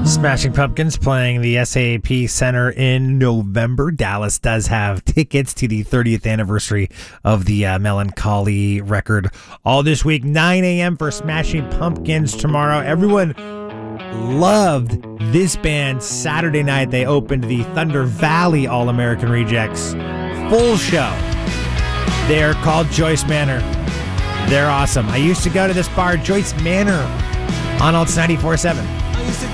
Smashing Pumpkins playing the SAP Center in November. Dallas does have tickets to the 30th anniversary of the Melancholy record all this week. 9 a.m. for Smashing Pumpkins tomorrow. Everyone loved this band Saturday night. They opened the Thunder Valley All-American Rejects full show. They're called Joyce Manor. They're awesome. I used to go to this bar, Joyce Manor, on Alts 94.7.